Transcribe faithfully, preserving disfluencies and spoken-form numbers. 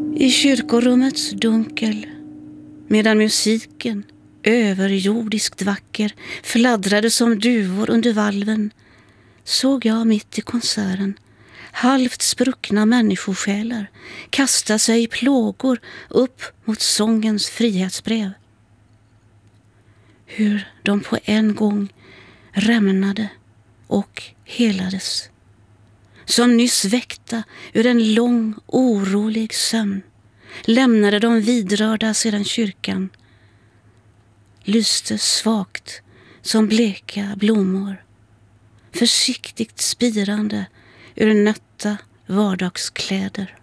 I kyrkorummets dunkel, medan musiken, överjordiskt vacker, fladdrade som duvor under valven, såg jag mitt i konserten halvt spruckna människosjälar kasta sig i plågor upp mot sångens frihetsbrev. Hur de på en gång rämnade och helades, som nyss väckta ur en lång orolig sömn, lämnade de vidrörda sedan kyrkan, lyste svagt som bleka blommor, försiktigt spirande ur nötta vardagskläder.